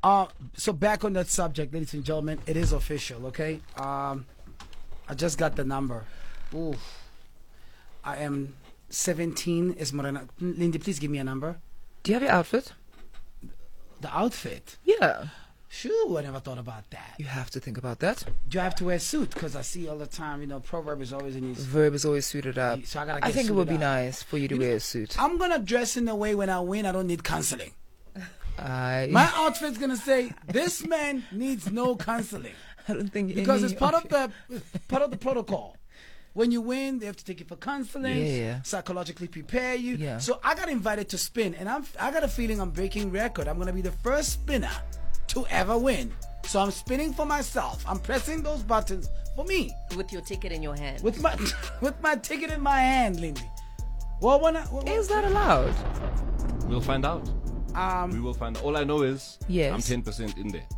So back on that subject, ladies and gentlemen, it is official, okay? I just got the number. Ooh. I am 17. Is Morena. Lindy, please give me a number. Do you have your outfit? The outfit? Yeah. Sure, I never thought about that. You have to think about that. Do I have to wear a suit? Because I see all the time, Proverb is always in his... Verb is always suited up. So I think it would be up. nice for you to wear a suit. I'm going to dress in a way when I win, I don't need counseling. My outfit's going to say, this man needs no counseling. I don't think because it's part of the protocol. When you win, they have to take you for counseling, psychologically prepare you. Yeah. So I got invited to spin, and I got a feeling I'm breaking record. I'm going to be the first spinner to ever win. So I'm spinning for myself. I'm pressing those buttons for me. With your ticket in your hand. With my ticket in my hand, Lindy. Well, is that allowed? We'll find out. We will find out. All I know is I'm 10% in there.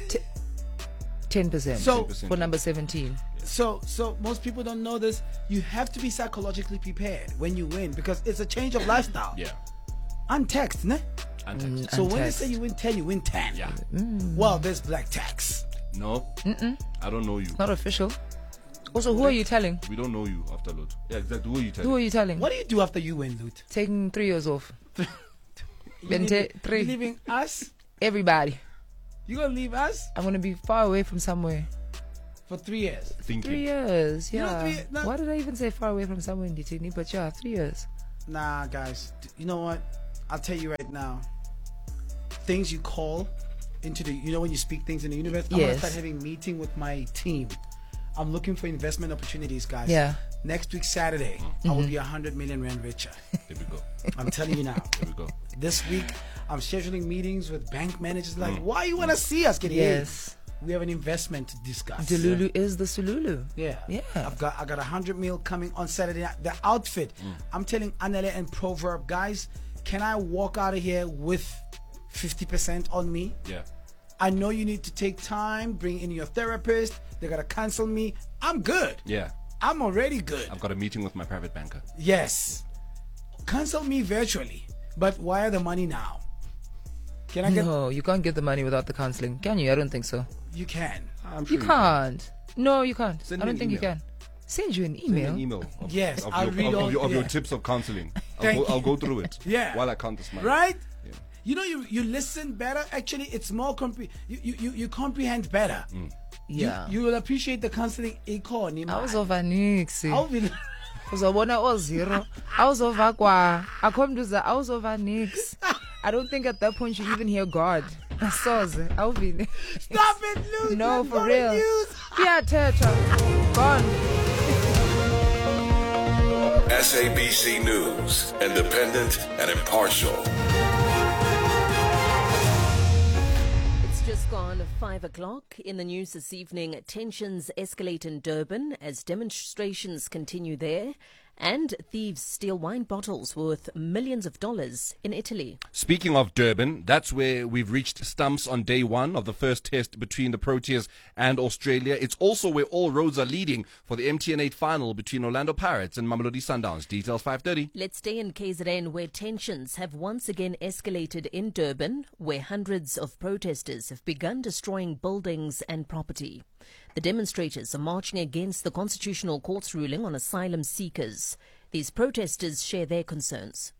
10%. So 10%. For number 17. So most people don't know this. You have to be psychologically prepared when you win because it's a change of lifestyle. Yeah. Untaxed, ne? Untaxed. So when they say you win 10, you win 10. Yeah. Well, there's black tax. No. I don't know you. Not official. Also, who are you telling? We don't know you after Loot. Yeah, exactly. Who are you telling? Who are you telling? What do you do after you win, Loot? Taking 3 years off. You leaving us? Everybody. You gonna leave us? I'm gonna be far away from somewhere. For 3 years. Thinking. 3 years, yeah. You know, why did I even say far away from somewhere in Ditini? But yeah, 3 years. Nah, guys. You know what? I'll tell you right now. Things you call into the, when you speak things in the universe. I'm gonna start having meeting with my team. I'm looking for investment opportunities, guys. Yeah. Next week, Saturday, I will be 100 million rand richer. There we go. I'm telling you now. There we go. This week, I'm scheduling meetings with bank managers. Like, why you want to see us get here? Yes. We have an investment to discuss. Delulu is the Sululu. Yeah. I got 100 mil coming on Saturday night. The outfit. I'm telling Anele and Proverb, guys, can I walk out of here with 50% on me? Yeah. I know you need to take time, bring in your therapist. They got to cancel me. I'm good. Yeah. I'm already good. I've got a meeting with my private banker. Yes. Cancel me virtually. But wire the money now. Can I get... No, you can't get the money without the counseling. Can you? I don't think so. You can. I'm sure You can't. No, you can't. Send I me don't an think you email. can. Send you an Send me email. an email. Yes, I'll read all your tips of counseling. Thank I'll go through it. Yeah. While I count this money. Right? Yeah. You listen better. Actually, it's more you comprehend better. Yeah. You will appreciate the counseling. Awuzova nix. I'll be Uzobona o0. Awuzova kwa. Akhomduza awuzova nix. I don't think at that point you even hear God. Soze. Awuvini. Stop it, Luke. No, for real. Yeah, Tetra. Gone. SABC News, independent and impartial. It's just gone 5 o'clock. In the news this evening, tensions escalate in Durban as demonstrations continue there. And thieves steal wine bottles worth millions of dollars in Italy. Speaking of Durban, that's where we've reached stumps on day one of the first test between the Proteas and Australia. It's also where all roads are leading for the MTN8 final between Orlando Pirates and Mamelodi Sundowns. Details 5:30. Let's stay in KZN, where tensions have once again escalated in Durban, where hundreds of protesters have begun destroying buildings and property. The demonstrators are marching against the Constitutional Court's ruling on asylum seekers. These protesters share their concerns.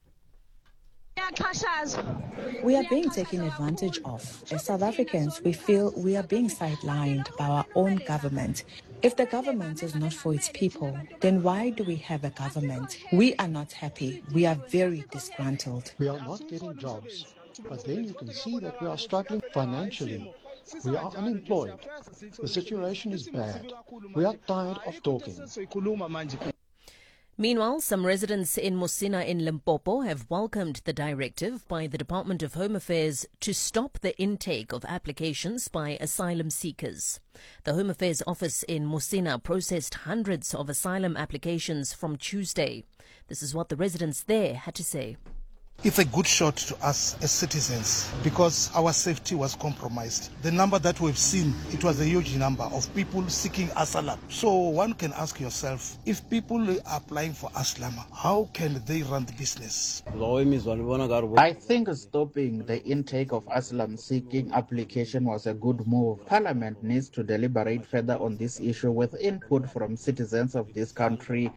We are being taken advantage of. As South Africans, we feel we are being sidelined by our own government. If the government is not for its people, then why do we have a government? We are not happy. We are very disgruntled. We are not getting jobs, but then you can see that we are struggling financially. We are unemployed. The situation is bad. We are tired of talking. Meanwhile, some residents in Musina in Limpopo have welcomed the directive by the Department of Home Affairs to stop the intake of applications by asylum seekers. The Home Affairs office in Musina processed hundreds of asylum applications from Tuesday. This is what the residents there had to say. It's a good shot to us as citizens because our safety was compromised. The number that we've seen, it was a huge number of people seeking asylum. So one can ask yourself, if people are applying for asylum, how can they run the business? I think stopping the intake of asylum seeking application was a good move. Parliament needs to deliberate further on this issue with input from citizens of this country.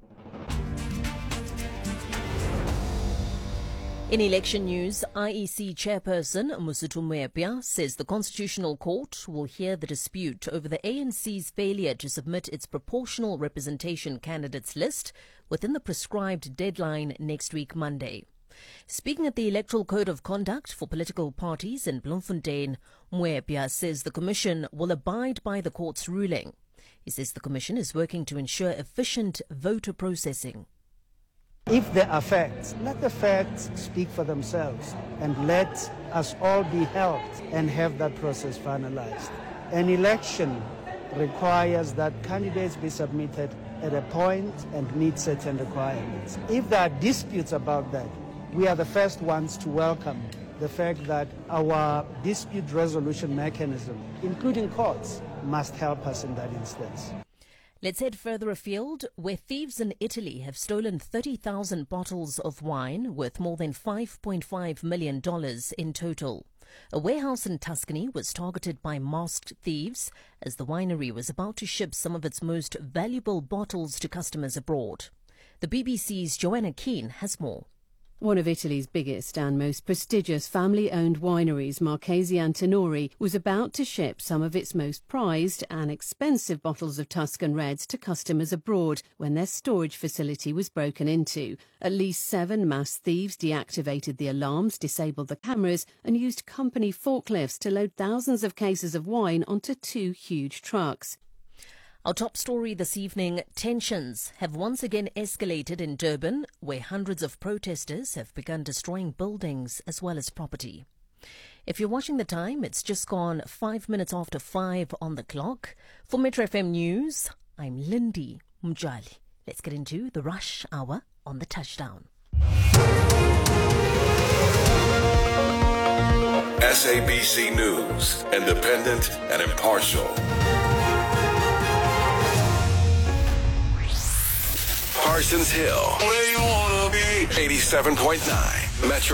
In election news, IEC chairperson Mosotho Moepia says the Constitutional Court will hear the dispute over the ANC's failure to submit its proportional representation candidates list within the prescribed deadline next week, Monday. Speaking at the Electoral Code of Conduct for political parties in Bloemfontein, Moepia says the Commission will abide by the court's ruling. He says the Commission is working to ensure efficient voter processing. If there are facts, let the facts speak for themselves and let us all be helped and have that process finalized. An election requires that candidates be submitted at a point and meet certain requirements. If there are disputes about that, we are the first ones to welcome the fact that our dispute resolution mechanism, including courts, must help us in that instance. Let's head further afield, where thieves in Italy have stolen 30,000 bottles of wine worth more than $5.5 million in total. A warehouse in Tuscany was targeted by masked thieves as the winery was about to ship some of its most valuable bottles to customers abroad. The BBC's Joanna Keane has more. One of Italy's biggest and most prestigious family-owned wineries, Marchesi Antinori, was about to ship some of its most prized and expensive bottles of Tuscan Reds to customers abroad when their storage facility was broken into. At least 7 masked thieves deactivated the alarms, disabled the cameras and used company forklifts to load thousands of cases of wine onto 2 huge trucks. Our top story this evening, tensions have once again escalated in Durban, where hundreds of protesters have begun destroying buildings as well as property. If you're watching the time, it's just gone 5 minutes after 5 on the clock. For Metro FM News, I'm Lindy Mjali. Let's get into the rush hour on the touchdown. SABC News, independent and impartial. Parsons Hill, where you wanna be. 87.9 Metro